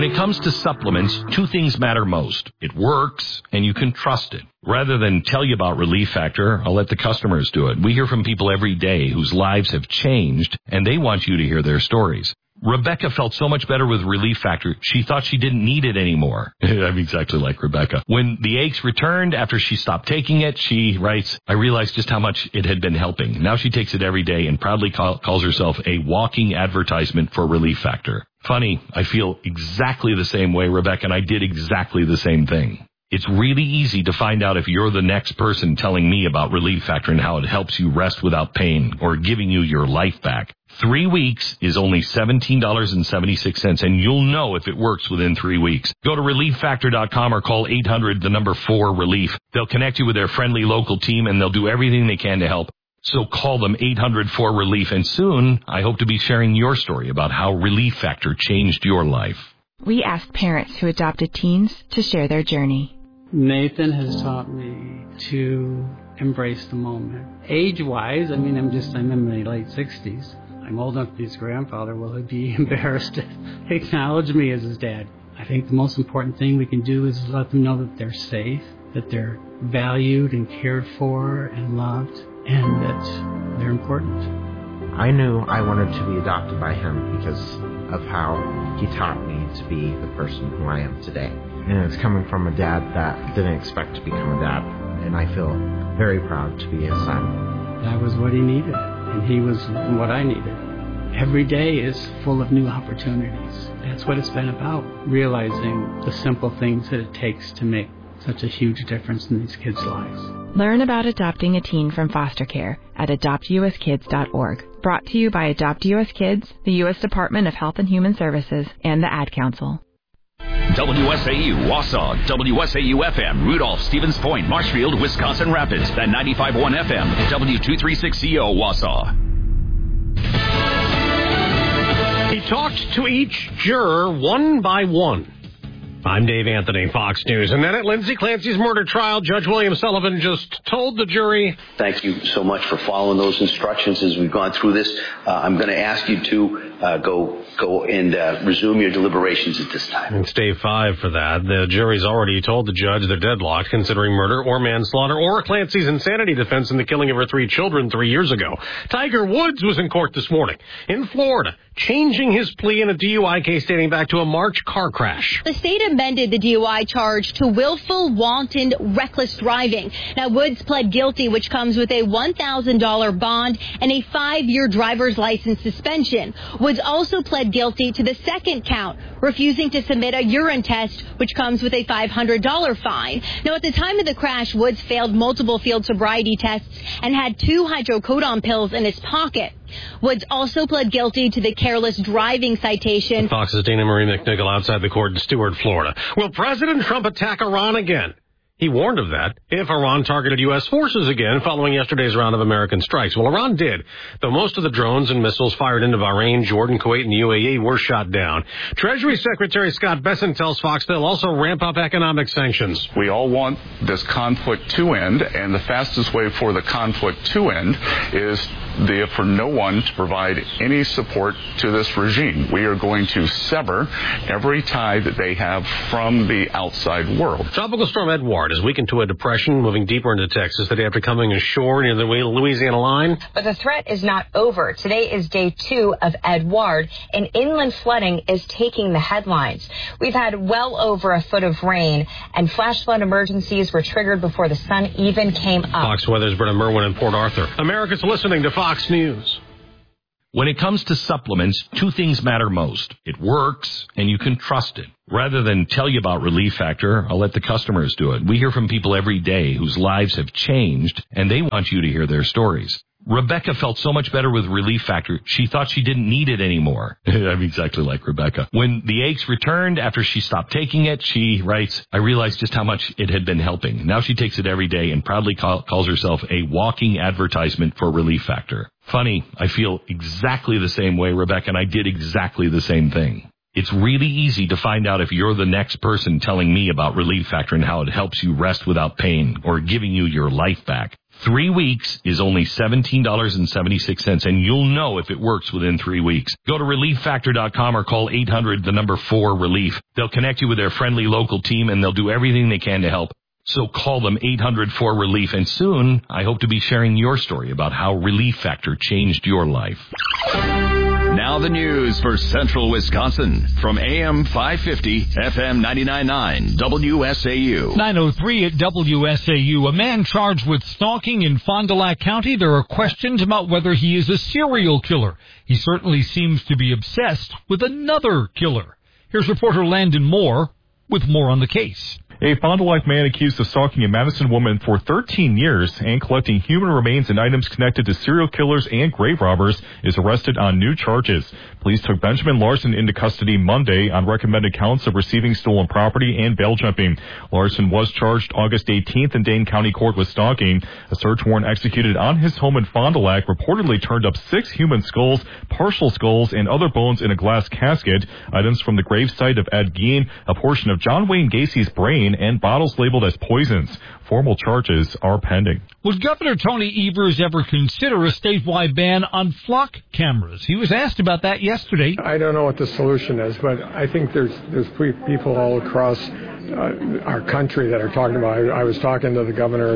When it comes to supplements, two things matter most. It works, and you can trust it. Rather than tell you about Relief Factor, I'll let the customers do it. We hear from people every day whose lives have changed, and they want you to hear their stories. Rebecca felt so much better with Relief Factor, she thought she didn't need it anymore. I'm exactly like Rebecca. When the aches returned after she stopped taking it, she writes, I realized just how much it had been helping. Now she takes it every day and proudly calls herself a walking advertisement for Relief Factor. Funny, I feel exactly the same way, Rebecca, and I did exactly the same thing. It's really easy to find out if you're the next person telling me about Relief Factor and how it helps you rest without pain or giving you your life back. 3 weeks is only $17.76, and you'll know if it works within 3 weeks. Go to ReliefFactor.com or call 800-4-RELIEF. They'll connect you with their friendly local team, and they'll do everything they can to help. So call them 800-4-RELIEF, and soon I hope to be sharing your story about how Relief Factor changed your life. We asked parents who adopted teens to share their journey. Nathan has taught me to embrace the moment. Age-wise, I'm in my late 60s. I'm old enough to be his grandfather. Will he be embarrassed to acknowledge me as his dad? I think the most important thing we can do is let them know that they're safe, that they're valued and cared for and loved, and that they're important. I knew I wanted to be adopted by him because of how he taught me to be the person who I am today. And it's coming from a dad that didn't expect to become a dad, and I feel very proud to be his son. That was what he needed, and he was what I needed. Every day is full of new opportunities. That's what it's been about, realizing the simple things that it takes to make such a huge difference in these kids' lives. Learn about adopting a teen from foster care at adoptuskids.org. Brought to you by Adopt U.S. Kids, the U.S. Department of Health and Human Services, and the Ad Council. WSAU, Wausau, WSAU-FM, Rudolph, Stevens Point, Marshfield, Wisconsin Rapids, and 95.1 FM, W236CO, Wausau. He talked to each juror one by one. I'm Dave Anthony, Fox News. And then at Lindsay Clancy's murder trial, Judge William Sullivan just told the jury, thank you so much for following those instructions as we've gone through this. I'm going to ask you to go and resume your deliberations at this time. It's day 5 for that. The jury's already told the judge they're deadlocked considering murder or manslaughter or Clancy's insanity defense in the killing of her 3 children 3 years ago. Tiger Woods was in court this morning in Florida, changing his plea in a DUI case dating back to a March car crash. The state amended the DUI charge to willful, wanton, reckless driving. Now, Woods pled guilty, which comes with a $1,000 bond and a 5-year driver's license suspension. Woods also pled guilty to the second count, refusing to submit a urine test, which comes with a $500 fine. Now, at the time of the crash, Woods failed multiple field sobriety tests and had 2 hydrocodone pills in his pocket. Woods also pled guilty to the careless driving citation. Fox's Dana Marie McNichol outside the court in Stewart, Florida. Will President Trump attack Iran again? He warned of that if Iran targeted U.S. forces again following yesterday's round of American strikes. Well, Iran did, though most of the drones and missiles fired into Bahrain, Jordan, Kuwait, and the UAE were shot down. Treasury Secretary Scott Bessent tells Fox they'll also ramp up economic sanctions. We all want this conflict to end, and the fastest way for the conflict to end is for no one to provide any support to this regime. We are going to sever every tie that they have from the outside world. Tropical storm Edward has weakened to a depression, moving deeper into Texas today after coming ashore near the Louisiana line. But the threat is not over. Today is day 2 of Edward, and inland flooding is taking the headlines. We've had well over a foot of rain, and flash flood emergencies were triggered before the sun even came up. Fox Weather's Brenna Merwin in Port Arthur. America's listening to Fox News. When it comes to supplements, two things matter most. It works, and you can trust it. Rather than tell you about Relief Factor, I'll let the customers do it. We hear from people every day whose lives have changed, and they want you to hear their stories. Rebecca felt so much better with Relief Factor, she thought she didn't need it anymore. I'm exactly like Rebecca. When the aches returned after she stopped taking it, she writes, I realized just how much it had been helping. Now she takes it every day and proudly calls herself a walking advertisement for Relief Factor. Funny, I feel exactly the same way, Rebecca, and I did exactly the same thing. It's really easy to find out if you're the next person telling me about Relief Factor and how it helps you rest without pain or giving you your life back. 3 weeks is only $17.76, and you'll know if it works within 3 weeks. Go to ReliefFactor.com or call 800-4-RELIEF. They'll connect you with their friendly local team, and they'll do everything they can to help. So call them 800-4-RELIEF, and soon I hope to be sharing your story about how Relief Factor changed your life. Now the news for Central Wisconsin from AM 550, FM 99.9, WSAU. 9:03 at WSAU. A man charged with stalking in Fond du Lac County. There are questions about whether he is a serial killer. He certainly seems to be obsessed with another killer. Here's reporter Landon Moore with more on the case. A Fond du Lac man accused of stalking a Madison woman for 13 years and collecting human remains and items connected to serial killers and grave robbers is arrested on new charges. Police took Benjamin Larson into custody Monday on recommended counts of receiving stolen property and bail jumping. Larson was charged August 18th in Dane County Court with stalking. A search warrant executed on his home in Fond du Lac reportedly turned up 6 human skulls, partial skulls, and other bones in a glass casket, items from the gravesite of Ed Gein, a portion of John Wayne Gacy's brain, and bottles labeled as poisons. Formal charges are pending. Would Governor Tony Evers ever consider a statewide ban on flock cameras? He was asked about that yesterday. I don't know what the solution is, but I think there's people all across our country that are talking about it. I was talking to the governor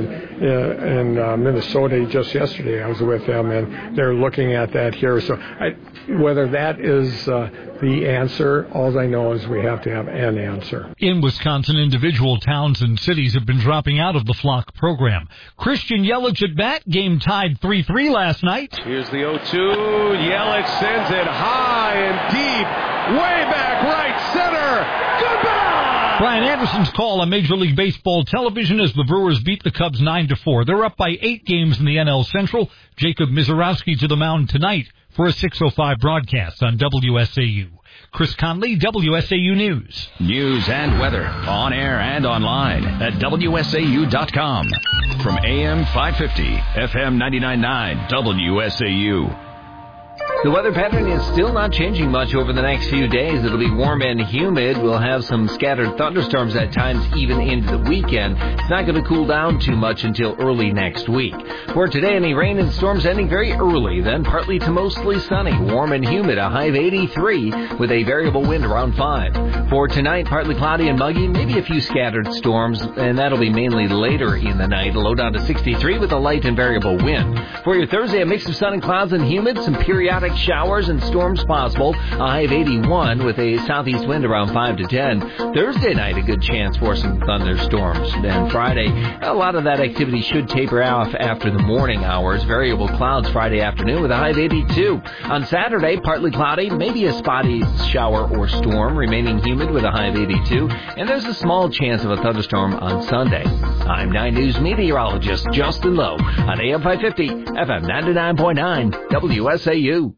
in Minnesota just yesterday. I was with them, and they're looking at that here. So whether that is the answer, all I know is we have to have an answer. In Wisconsin, individual towns and cities have been dropping out of the flock program. Christian Yelich at bat, game tied 3-3 last night. Here's the 0-2. Yelich sends it high and deep, way back right center. Goodbye! Brian Anderson's call on Major League Baseball television as the Brewers beat the Cubs 9-4. They're up by 8 games in the NL Central. Jacob Mizorowski to the mound tonight for a 6:05 broadcast on WSAU. Chris Conley, WSAU News. News and weather on air and online at WSAU.com. From AM 550, FM 99.9, WSAU. The weather pattern is still not changing much over the next few days. It'll be warm and humid. We'll have some scattered thunderstorms at times even into the weekend. It's not going to cool down too much until early next week. For today, any rain and storms ending very early, then partly to mostly sunny, warm and humid, a high of 83 with a variable wind around 5. For tonight, partly cloudy and muggy, maybe a few scattered storms, and that'll be mainly later in the night. A low down to 63 with a light and variable wind. For your Thursday, a mix of sun and clouds and humid, some periodic showers and storms possible, a high of 81 with a southeast wind around 5 to 10. Thursday night, a good chance for some thunderstorms. Then Friday, a lot of that activity should taper off after the morning hours. Variable clouds Friday afternoon with a high of 82. On Saturday, partly cloudy, maybe a spotty shower or storm, remaining humid with a high of 82. And there's a small chance of a thunderstorm on Sunday. I'm 9 News meteorologist Justin Lowe on AM 550, FM 99.9, WSAU.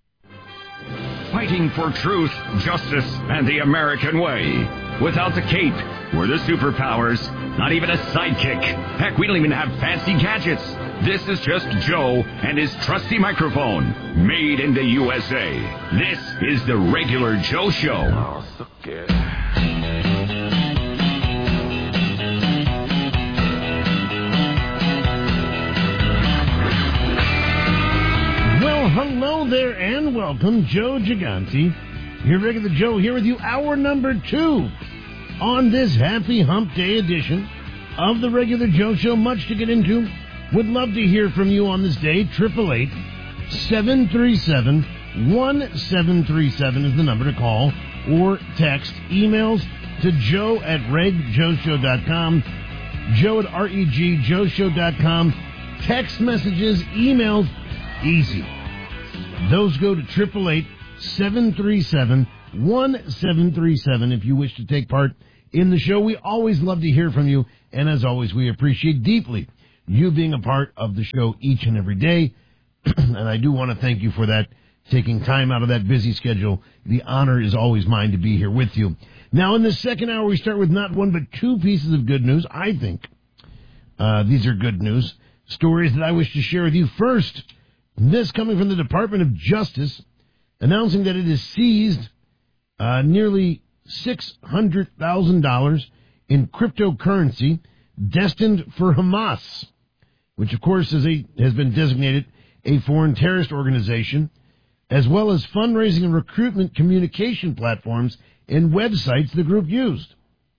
Fighting for truth, justice, and the American way. Without the cape or the superpowers, not even a sidekick. Heck, we don't even have fancy gadgets. This is just Joe and his trusty microphone, made in the USA. This is the Regular Joe Show. Oh, so good. Well, hello there and welcome. Joe Gigante, your Regular Joe, here with you, hour number 2 on this happy hump day edition of the Regular Joe Show. Much to get into. Would love to hear from you on this day. 888-737-1737 is the number to call or text. Emails to joe@regjoeshow.com, joe@regjoeshow.com. Text messages, emails, easy. Those go to 888-737-1737 if you wish to take part in the show. We always love to hear from you, and as always, we appreciate deeply you being a part of the show each and every day. And I do want to thank you for that, taking time out of that busy schedule. The honor is always mine to be here with you. Now, in the second hour, we start with not one but 2 pieces of good news. I think these are good news stories that I wish to share with you. First, this coming from the Department of Justice, announcing that it has seized nearly $600,000 in cryptocurrency destined for Hamas. which of course has been designated a foreign terrorist organization, as well as fundraising and recruitment communication platforms and websites the group used.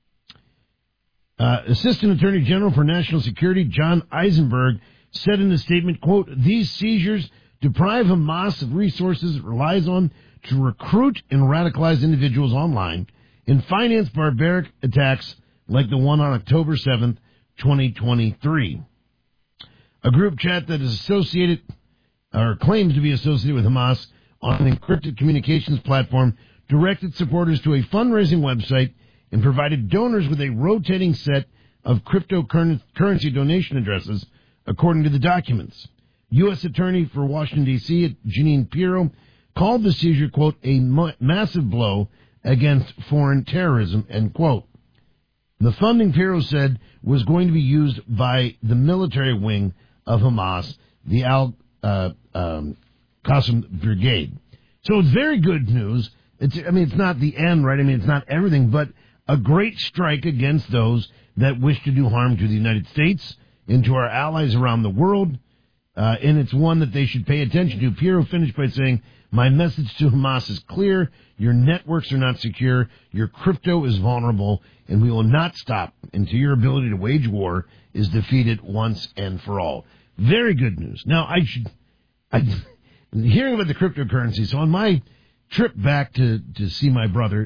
Assistant Attorney General for National Security John Eisenberg said in a statement, quote, "These seizures deprive Hamas of resources it relies on to recruit and radicalize individuals online and finance barbaric attacks like the one on October 7th, 2023. A group chat that is associated or claims to be associated with Hamas on an encrypted communications platform directed supporters to a fundraising website and provided donors with a rotating set of cryptocurrency donation addresses, according to the documents. U.S. Attorney for Washington, D.C., Jeanine Pirro, called the seizure, quote, a massive blow against foreign terrorism, end quote. The funding, Pirro said, was going to be used by the military wing of Hamas, the Al-Qassam Brigade. So it's very good news. It's not the end, right? It's not everything, but a great strike against those that wish to do harm to the United States and to our allies around the world. And it's one that they should pay attention to. Pirro finished by saying, "My message to Hamas is clear. Your networks are not secure. Your crypto is vulnerable, and we will not stop until your ability to wage war is defeated once and for all." Very good news. Now, hearing about the cryptocurrency, so on my trip back to see my brother,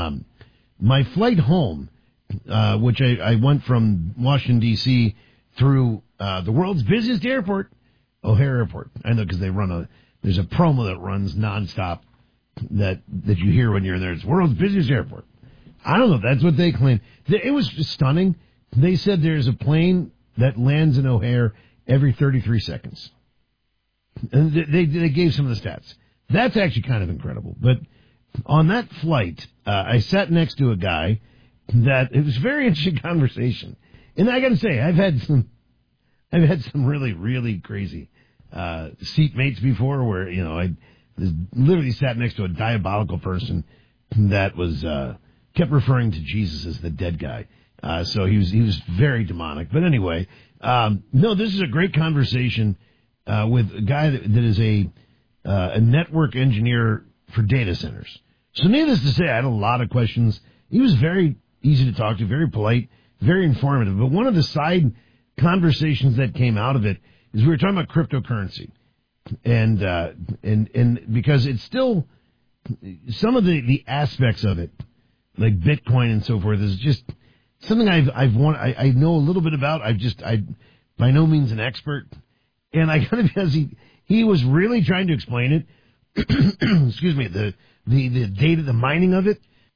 my flight home, which I went from Washington, D.C. through the world's busiest airport, O'Hare Airport. I know because there's a promo that runs nonstop that you hear when you're there. It's world's busiest airport. I don't know. That's what they claim. It was just stunning. They said there's a plane that lands in O'Hare every 33 seconds. And they gave some of the stats. That's actually kind of incredible. But on that flight, I sat next to a guy that it was a very interesting conversation. And I got to say, I've had some really, really crazy seatmates before where, I literally sat next to a diabolical person that was kept referring to Jesus as the dead guy. So he was very demonic. But anyway, no, this is a great conversation with a guy that is a network engineer for data centers. So needless to say, I had a lot of questions. He was very easy to talk to, very polite, very informative. But one of the side conversations that came out of it is we were talking about cryptocurrency. And because it's still some of the aspects of it, like Bitcoin and so forth, is just something I know a little bit about. I by no means an expert. And I gotta be honest, he was really trying to explain it. Excuse me, the data, the mining of it.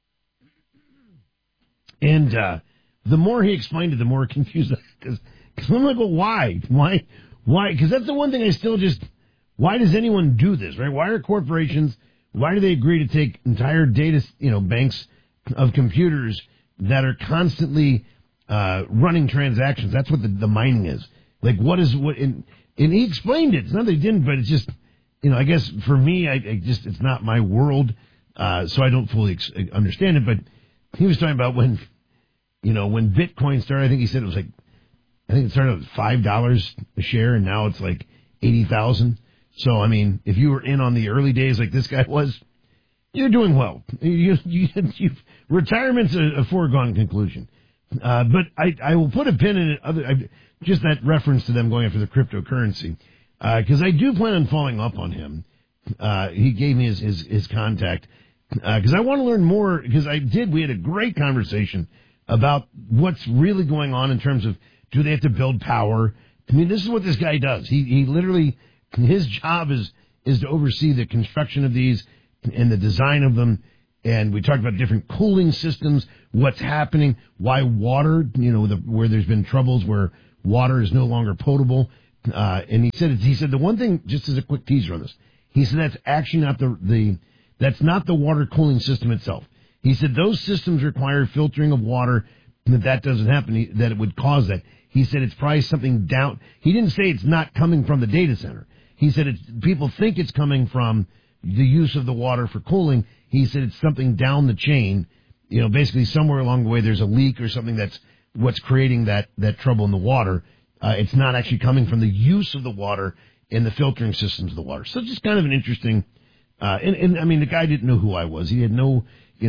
And the more he explained it, the more confused I was. Because I'm like, well, why? Because that's the one thing I still just, why does anyone do this, right? Why are corporations, why do they agree to take entire data, banks of computers that are constantly running transactions? That's what the mining is. Like, and he explained it. It's not that he didn't, but it's just, I guess for me, it's not my world, so I don't fully understand it. But he was talking about when Bitcoin started, I think he said it started at $5 a share, and now it's like 80,000. So, if you were in on the early days like this guy was, you're doing well. Retirement's a foregone conclusion. But I will put a pin in it, just that reference to them going after the cryptocurrency, because I do plan on following up on him. He gave me his contact, because I want to learn more, because we had a great conversation about what's really going on in terms of, do they have to build power? This is what this guy does. He literally, his job is to oversee the construction of these and the design of them. And we talked about different cooling systems, what's happening, why water, where there's been troubles where water is no longer potable. And he said the one thing, just as a quick teaser on this, he said that's actually not that's not the water cooling system itself. He said those systems require filtering of water, that doesn't happen, that it would cause that. He said it's probably something down. He didn't say it's not coming from the data center. He said people think it's coming from the use of the water for cooling. He said it's something down the chain, basically somewhere along the way there's a leak or something that's what's creating that trouble in the water. It's not actually coming from the use of the water and the filtering systems of the water. So just kind of an interesting, and I mean, the guy didn't know who I was. He had no, he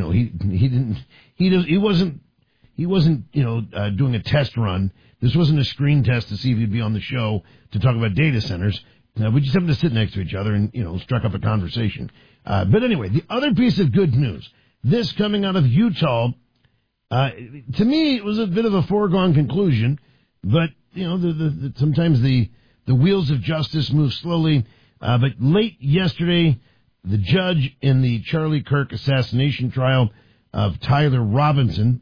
wasn't, doing a test run. This wasn't a screen test to see if he'd be on the show to talk about data centers. We just happened to sit next to each other and, struck up a conversation. But anyway, the other piece of good news, this coming out of Utah, to me, it was a bit of a foregone conclusion, but, sometimes the wheels of justice move slowly. But late yesterday, the judge in the Charlie Kirk assassination trial of Tyler Robinson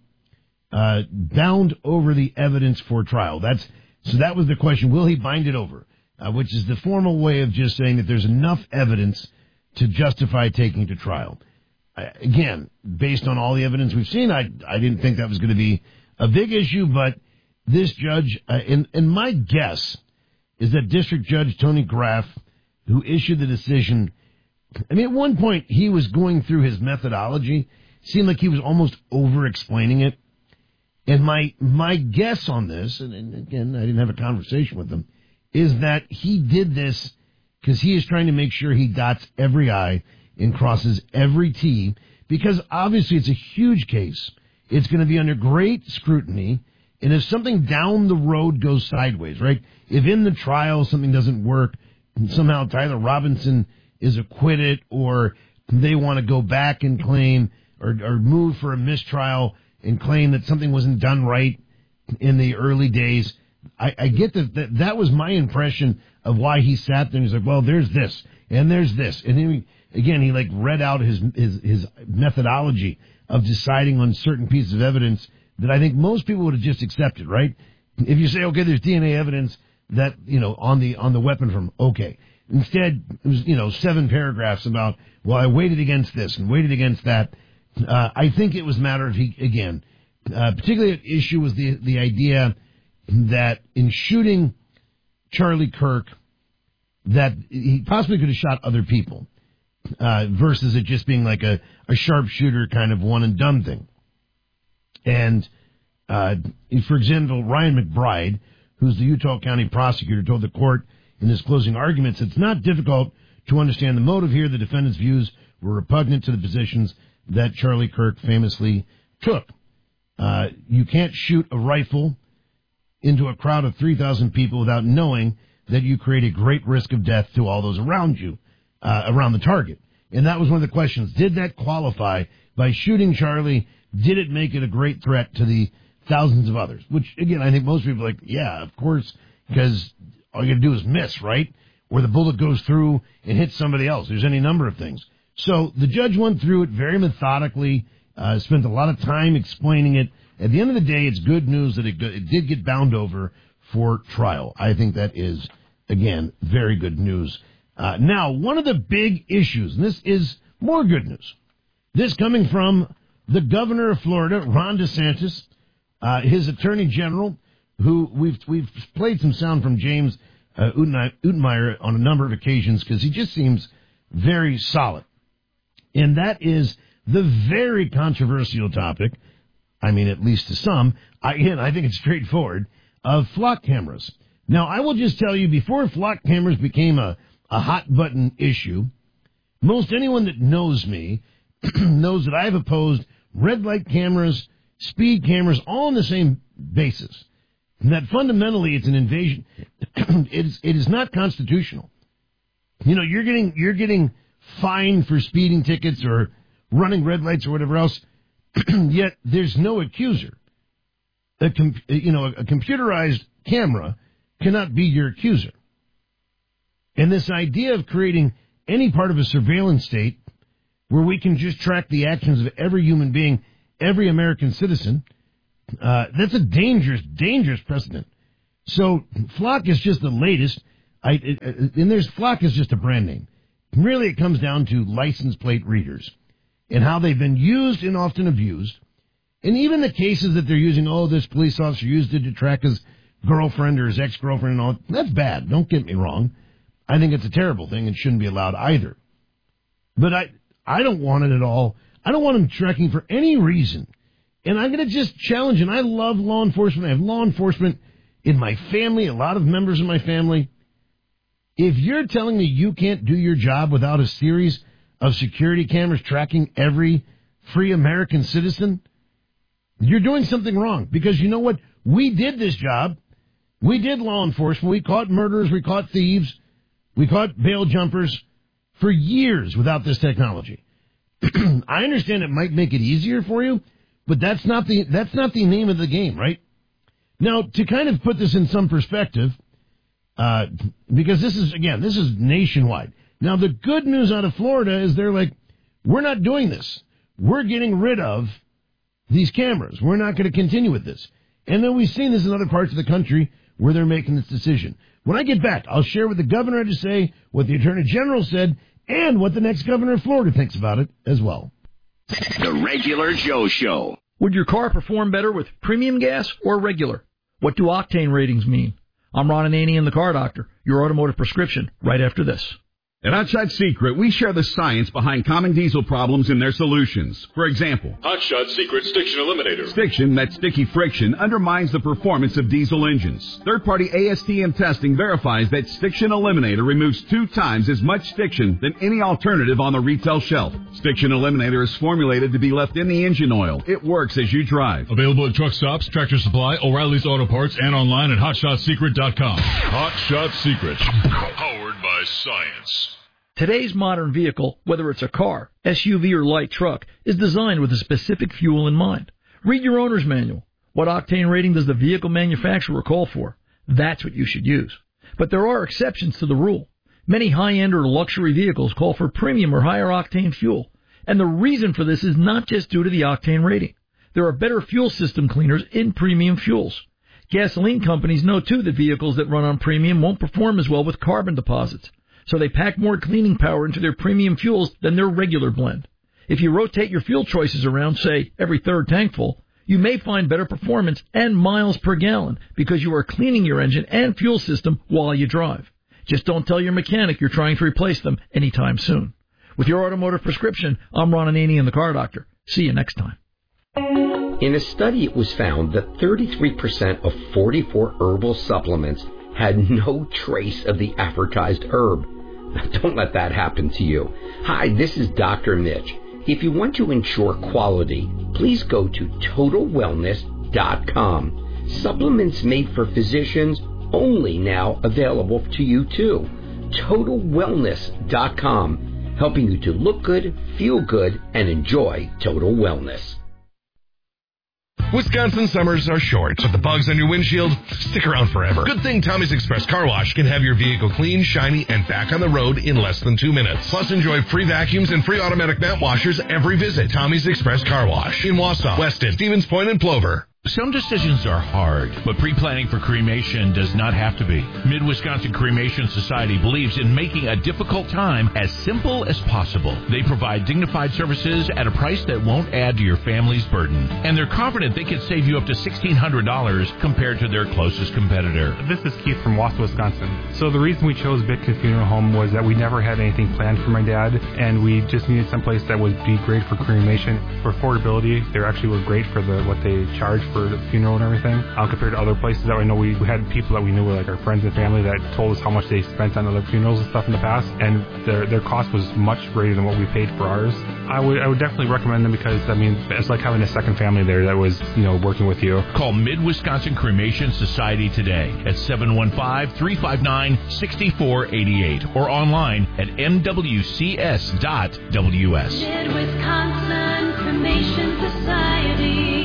bound over the evidence for trial. So that was the question. Will he bind it over? Which is the formal way of just saying that there's enough evidence to justify taking it to trial. Again, based on all the evidence we've seen, I didn't think that was going to be a big issue, but this judge, and my guess is that District Judge Tony Graff, who issued the decision, at one point he was going through his methodology, seemed like he was almost over-explaining it. And my guess on this, and again, I didn't have a conversation with him, is that he did this because he is trying to make sure he dots every I and crosses every T, because obviously it's a huge case. It's going to be under great scrutiny, and if something down the road goes sideways, right? If in the trial something doesn't work, and somehow Tyler Robinson is acquitted, or they want to go back and claim or move for a mistrial and claim that something wasn't done right in the early days, I get that was my impression of why he sat there and he's like, well, there's this and there's this. And then he read out his methodology of deciding on certain pieces of evidence that I think most people would have just accepted, right? If you say, okay, there's DNA evidence that, on the weapon from, okay. Instead, it was, 7 paragraphs about, well, I weighted against this and weighted against that. I think it was a matter of, particularly at issue was the idea that in shooting Charlie Kirk, that he possibly could have shot other people, versus it just being like a sharpshooter kind of one and done thing. And, for example, Ryan McBride, who's the Utah County prosecutor, told the court in his closing arguments, it's not difficult to understand the motive here. The defendant's views were repugnant to the positions that Charlie Kirk famously took. You can't shoot a rifle into a crowd of 3,000 people without knowing that you create a great risk of death to all those around you, around the target. And that was one of the questions. Did that qualify? By shooting Charlie, did it make it a great threat to the thousands of others? Which, again, I think most people are like, yeah, of course, because all you got to do is miss, right? Or the bullet goes through and hits somebody else. There's any number of things. So the judge went through it very methodically, spent a lot of time explaining it. At the end of the day, it's good news that it did get bound over for trial. I think that is, again, very good news. Now, one of the big issues, and this is more good news, this coming from the governor of Florida, Ron DeSantis, his attorney general, who we've played some sound from James Utenmeyer on a number of occasions because he just seems very solid. And that is the very controversial topic, at least to some, I think it's straightforward, of flock cameras. Now, I will just tell you, before flock cameras became a hot-button issue, most anyone that knows me knows that I have opposed red light cameras, speed cameras, all on the same basis. And that fundamentally it's an invasion. It is not constitutional. You're getting fined for speeding tickets or running red lights or whatever else, yet there's no accuser. A computerized camera cannot be your accuser. And this idea of creating any part of a surveillance state where we can just track the actions of every human being, every American citizen, that's a dangerous, dangerous precedent. So Flock is just the latest, Flock is just a brand name. Really, it comes down to license plate readers and how they've been used and often abused. And even the cases that they're using, this police officer used it to track his girlfriend or his ex-girlfriend and all, that's bad. Don't get me wrong. I think it's a terrible thing and shouldn't be allowed either. But I don't want it at all. I don't want them tracking for any reason. And I'm going to just challenge, and I love law enforcement. I have law enforcement in my family, a lot of members of my family. If you're telling me you can't do your job without a series of security cameras tracking every free American citizen, you're doing something wrong. Because you know what? We did this job. We did law enforcement. We caught murderers. We caught thieves. We caught bail jumpers for years without this technology. I understand it might make it easier for you, but that's not the name of the game, right? Now, to kind of put this in some perspective, because this is nationwide. Now, the good news out of Florida is they're like, we're not doing this. We're getting rid of these cameras. We're not going to continue with this. And then we've seen this in other parts of the country where they're making this decision. When I get back, I'll share what the governor had to say, what the attorney general said, and what the next governor of Florida thinks about it as well. The Regular Joe Show. Would your car perform better with premium gas or regular? What do octane ratings mean? I'm Ron Ananian, the Car Doctor, your automotive prescription, right after this. At Hot Shot Secret, we share the science behind common diesel problems and their solutions. For example, Hot Shot Secret Stiction Eliminator. Stiction, that sticky friction, undermines the performance of diesel engines. Third-party ASTM testing verifies that Stiction Eliminator removes 2 times as much stiction than any alternative on the retail shelf. Stiction Eliminator is formulated to be left in the engine oil. It works as you drive. Available at truck stops, Tractor Supply, O'Reilly's Auto Parts, and online at HotShotSecret.com. Hot Shot Secret. Powered by science. Today's modern vehicle, whether it's a car, SUV, or light truck, is designed with a specific fuel in mind. Read your owner's manual. What octane rating does the vehicle manufacturer call for? That's what you should use. But there are exceptions to the rule. Many high-end or luxury vehicles call for premium or higher octane fuel. And the reason for this is not just due to the octane rating. There are better fuel system cleaners in premium fuels. Gasoline companies know, too, that vehicles that run on premium won't perform as well with carbon deposits. So they pack more cleaning power into their premium fuels than their regular blend. If you rotate your fuel choices around, say, every third tank full, you may find better performance and miles per gallon because you are cleaning your engine and fuel system while you drive. Just don't tell your mechanic you're trying to replace them anytime soon. With your automotive prescription, I'm Ron Ananian, the Car Doctor. See you next time. In a study, it was found that 33% of 44 herbal supplements had no trace of the advertised herb. Don't let that happen to you. Hi, this is Dr. Mitch. If you want to ensure quality, please go to TotalWellness.com. Supplements made for physicians only now available to you too. TotalWellness.com, helping you to look good, feel good, and enjoy total wellness. Wisconsin summers are short, but the bugs on your windshield stick around forever. Good thing Tommy's Express Car Wash can have your vehicle clean, shiny, and back on the road in less than 2 minutes. Plus, enjoy free vacuums and free automatic mat washers every visit. Tommy's Express Car Wash in Wausau, Weston, Stevens Point, and Plover. Some decisions are hard, but pre-planning for cremation does not have to be. Mid-Wisconsin Cremation Society believes in making a difficult time as simple as possible. They provide dignified services at a price that won't add to your family's burden. And they're confident they can save you up to $1,600 compared to their closest competitor. This is Keith from Wausau, Wisconsin. So the reason we chose Bitkin Funeral Home was that we never had anything planned for my dad, and we just needed someplace that would be great for cremation. For affordability, they actually were great for what they charge for the funeral and everything, compared to other places that I know we had people that we knew were like our friends and family that told us how much they spent on other funerals and stuff in the past, and their cost was much greater than what we paid for ours. I would definitely recommend them because, I mean, it's like having a second family there that was, working with you. Call Mid-Wisconsin Cremation Society today at 715-359-6488 or online at mwcs.ws. Mid-Wisconsin Cremation Society.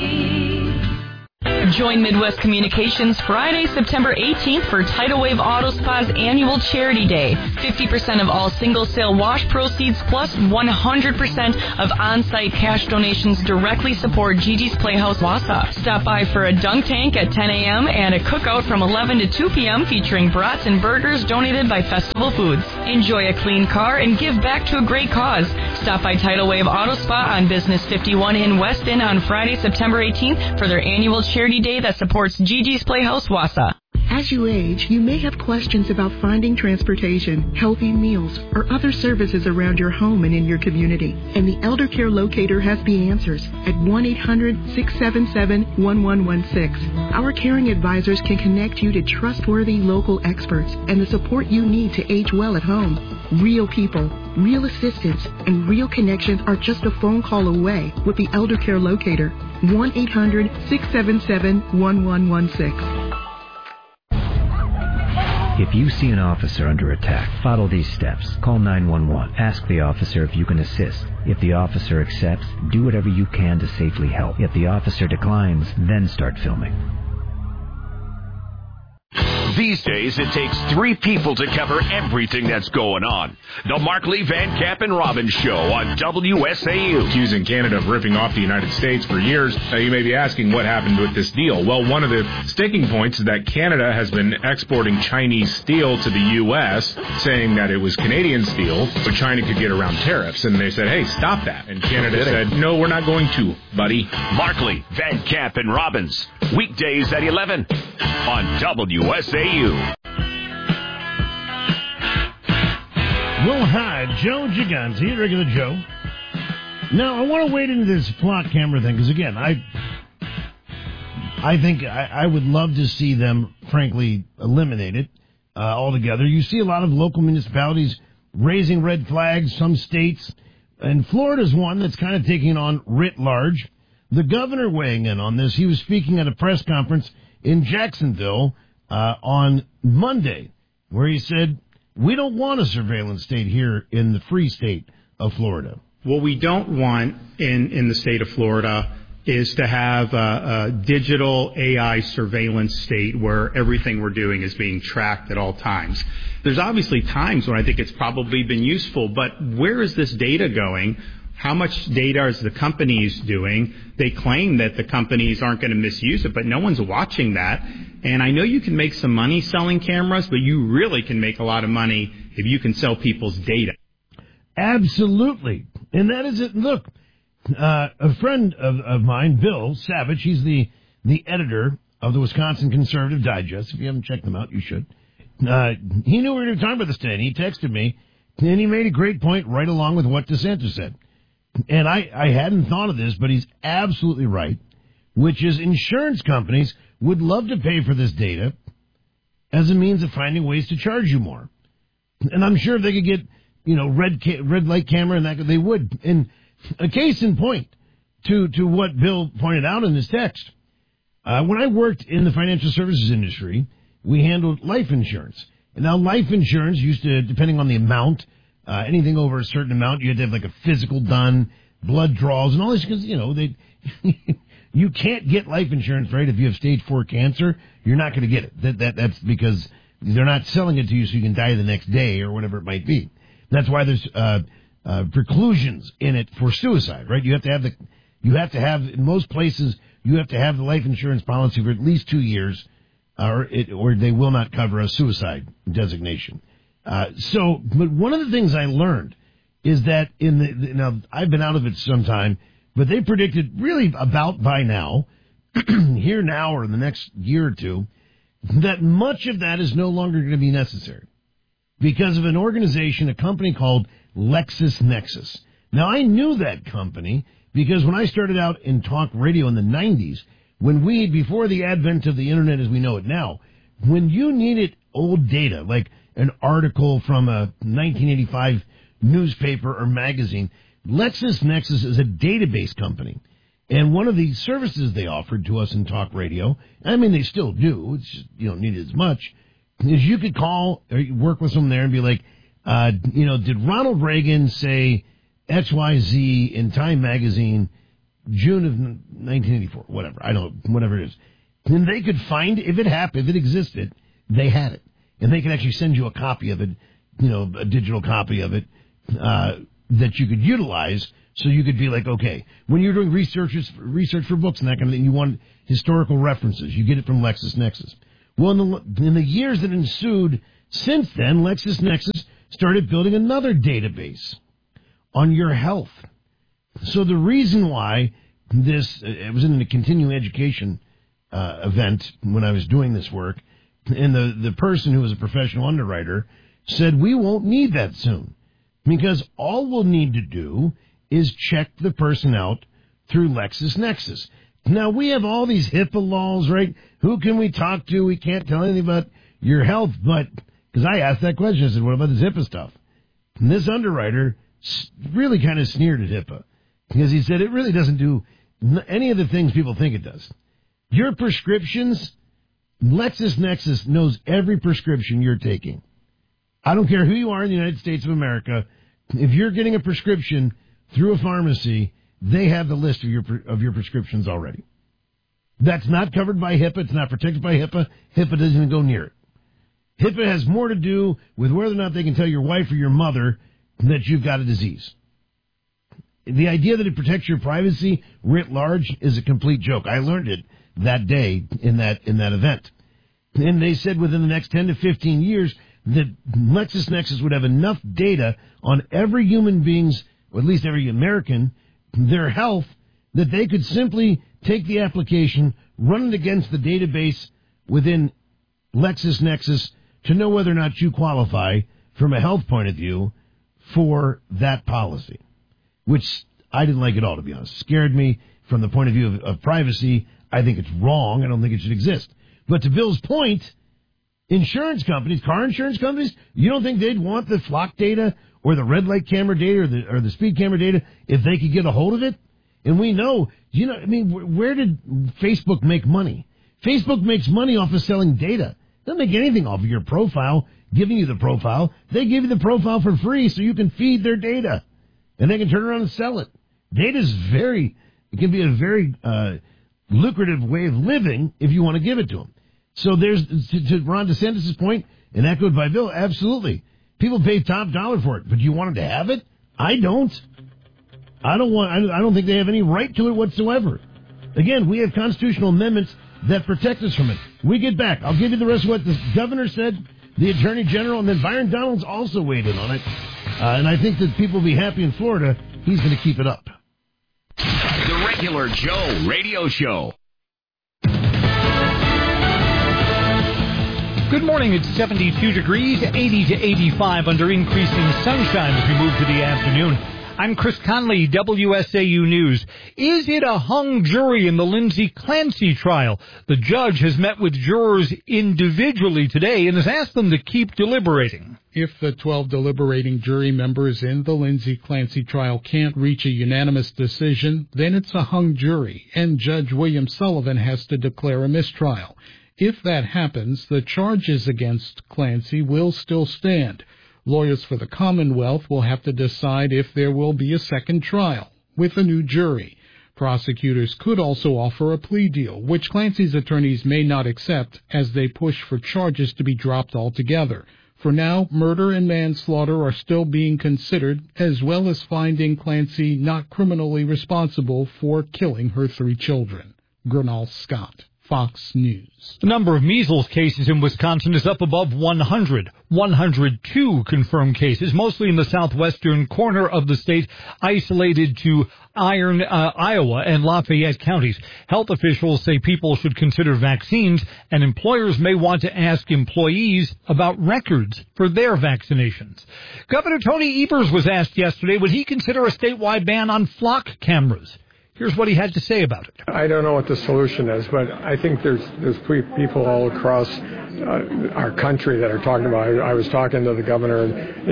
Join Midwest Communications Friday, September 18th for Tidal Wave Auto Spa's annual Charity Day. 50% of all single-sale wash proceeds plus 100% of on-site cash donations directly support Gigi's Playhouse Wausau. Stop by for a dunk tank at 10 a.m. and a cookout from 11 to 2 p.m. featuring brats and burgers donated by Festival Foods. Enjoy a clean car and give back to a great cause. Stop by Tidal Wave Auto Spa on Business 51 in Weston on Friday, September 18th for their annual Charity Day that supports Gigi's Playhouse Wausau. As you age, you may have questions about finding transportation, healthy meals, or other services around your home and in your community. And the Elder Care Locator has the answers at 1-800-677-1116. Our caring advisors can connect you to trustworthy local experts and the support you need to age well at home. Real people, real assistance, and real connections are just a phone call away with the Elder Care Locator. 1-800-677-1116. If you see an officer under attack, follow these steps. Call 911. Ask the officer if you can assist. If the officer accepts, do whatever you can to safely help. If the officer declines, then start filming. These days, it takes 3 people to cover everything that's going on. The Markley, Van Camp, and Robbins Show on WSAU. Accusing Canada of ripping off the United States for years. You may be asking what happened with this deal. Well, one of the sticking points is that Canada has been exporting Chinese steel to the U.S., saying that it was Canadian steel, so China could get around tariffs. And they said, hey, stop that. And Canada said, no, we're not going to, buddy. Markley, Van Camp, and Robbins. Weekdays at 11 on WSAU. Well, hi, Joe Gigante, regular Joe. Now, I want to wade into this plot camera thing, because, again, I think I would love to see them, frankly, eliminate it altogether. You see a lot of local municipalities raising red flags, some states, and Florida's one that's kind of taking on writ large. The governor weighing in on this, he was speaking at a press conference in Jacksonville on Monday, where he said, we don't want a surveillance state here in the free state of Florida. What we don't want in the state of Florida is to have a digital AI surveillance state where everything we're doing is being tracked at all times. There's obviously times when I think it's probably been useful, but where is this data going? How much data is the companies doing? They claim that the companies aren't going to misuse it, but no one's watching that. And I know you can make some money selling cameras, but you really can make a lot of money if you can sell people's data. Absolutely. And that is it. Look, a friend of mine, Bill Savage, he's the editor of the Wisconsin Conservative Digest. If you haven't checked them out, you should. He knew we were going to talk about this today, and he texted me, and he made a great point right along with what DeSantis said. And I hadn't thought of this, but he's absolutely right, which is insurance companies would love to pay for this data as a means of finding ways to charge you more. And I'm sure if they could get, red light camera and that, they would. And a case in point to what Bill pointed out in his text. When I worked in the financial services industry, we handled life insurance. And now life insurance used to, depending on the amount, anything over a certain amount, you had to have like a physical done, blood draws, and all this, because, you can't get life insurance, right? If you have stage 4 cancer, you're not going to get it. That's because they're not selling it to you so you can die the next day or whatever it might be. That's why there's preclusions in it for suicide, right? You have to have in most places, you have to have the life insurance policy for at least 2 years, or they will not cover a suicide designation. But one of the things I learned is that now I've been out of it some time, but they predicted really about by now, here now or in the next year or two, that much of that is no longer going to be necessary because of an organization, a company called LexisNexis. Now, I knew that company because when I started out in talk radio in the 90s, before the advent of the internet as we know it now, when you needed old data, like an article from a 1985 newspaper or magazine, LexisNexis is a database company. And one of the services they offered to us in talk radio, I mean, they still do, it's just, you don't need it as much, is you could call or work with someone there and be like, did Ronald Reagan say XYZ in Time magazine, June of 1984, whatever it is. And they could find, if it existed, they had it. And they could actually send you a copy of it, a digital copy of it, that you could utilize, so you could be like, okay, when you're doing research for books and that kind of thing, you want historical references, you get it from LexisNexis. Well, in the years that ensued since then, LexisNexis started building another database on your health. So the reason why it was in a continuing education event when I was doing this work, And the person who was a professional underwriter said, we won't need that soon, because all we'll need to do is check the person out through LexisNexis. Now, we have all these HIPAA laws, right? Who can we talk to? We can't tell anything about your health. But, because I asked that question, I said, what about this HIPAA stuff? And this underwriter really kind of sneered at HIPAA, because he said it really doesn't do any of the things people think it does. Your prescriptions, LexisNexis knows every prescription you're taking. I don't care who you are in the United States of America. If you're getting a prescription through a pharmacy, they have the list of your prescriptions already. That's not covered by HIPAA. It's not protected by HIPAA. HIPAA doesn't even go near it. HIPAA has more to do with whether or not they can tell your wife or your mother that you've got a disease. The idea that it protects your privacy writ large is a complete joke. I learned it that day in that event. And they said within the next 10 to 15 years that LexisNexis would have enough data on every human being's, or at least every American, their health, that they could simply take the application, run it against the database within LexisNexis to know whether or not you qualify from a health point of view for that policy, which I didn't like at all, to be honest. It scared me from the point of view of privacy. I think it's wrong. I don't think it should exist. But to Bill's point, insurance companies, car insurance companies, you don't think they'd want the flock data or the red light camera data or the speed camera data if they could get a hold of it? And we know, where did Facebook make money? Facebook makes money off of selling data. They don't make anything off of your profile, giving you the profile. They give you the profile for free so you can feed their data. And they can turn around and sell it. Data is it can be a very lucrative way of living if you want to give it to them. So there's, to Ron DeSantis' point, and echoed by Bill, absolutely. People pay top dollar for it, but you want them to have it? I don't. I don't think they have any right to it whatsoever. Again, we have constitutional amendments that protect us from it. We get back. I'll give you the rest of what the governor said, the attorney general, and then Byron Donalds also weighed in on it. And I think that people will be happy in Florida. He's going to keep it up. The Regular Joe Radio Show. Good morning. It's 72 degrees, 80 to 85 under increasing sunshine as we move to the afternoon. I'm Chris Conley, WSAU News. Is it a hung jury in the Lindsay Clancy trial? The judge has met with jurors individually today and has asked them to keep deliberating. If the 12 deliberating jury members in the Lindsay Clancy trial can't reach a unanimous decision, then it's a hung jury, and Judge William Sullivan has to declare a mistrial. If that happens, the charges against Clancy will still stand. Lawyers for the Commonwealth will have to decide if there will be a second trial with a new jury. Prosecutors could also offer a plea deal, which Clancy's attorneys may not accept as they push for charges to be dropped altogether. For now, murder and manslaughter are still being considered, as well as finding Clancy not criminally responsible for killing her 3 children. Gernal Scott, Fox News. The number of measles cases in Wisconsin is up above 100. 102 confirmed cases, mostly in the southwestern corner of the state, isolated to Iowa and Lafayette counties. Health officials say people should consider vaccines, and employers may want to ask employees about records for their vaccinations. Governor Tony Evers was asked yesterday, would he consider a statewide ban on flock cameras? Here's what he had to say about it. I don't know what the solution is, but I think there's people all across our country that are talking about it. I was talking to the governor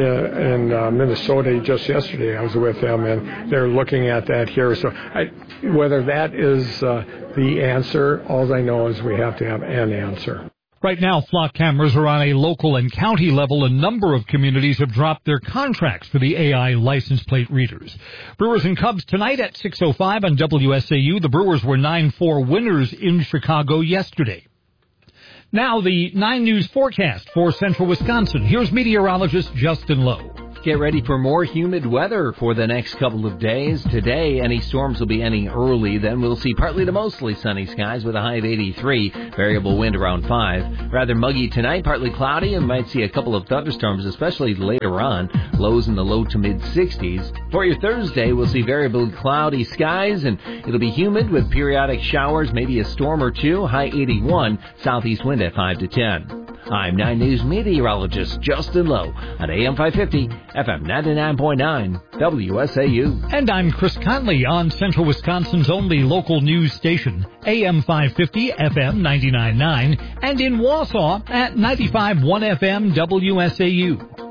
in Minnesota just yesterday. I was with him, and they're looking at that here. So whether that is the answer, all I know is we have to have an answer. Right now, flock cameras are on a local and county level. A number of communities have dropped their contracts for the AI license plate readers. Brewers and Cubs tonight at 6:05 on WSAU. The Brewers were 9-4 winners in Chicago yesterday. Now the 9 News forecast for central Wisconsin. Here's meteorologist Justin Lowe. Get ready for more humid weather for the next couple of days. Today, any storms will be ending early. Then we'll see partly to mostly sunny skies with a high of 83, variable wind around 5. Rather muggy tonight, partly cloudy, and might see a couple of thunderstorms, especially later on. Lows in the low to mid 60s. For your Thursday, we'll see variable cloudy skies, and it'll be humid with periodic showers, maybe a storm or two. High 81, southeast wind at 5 to 10. I'm 9 News meteorologist Justin Lowe on AM 550, FM 99.9, WSAU. And I'm Chris Conley on Central Wisconsin's only local news station, AM 550, FM 99.9, and in Wausau at 95.1 FM, WSAU.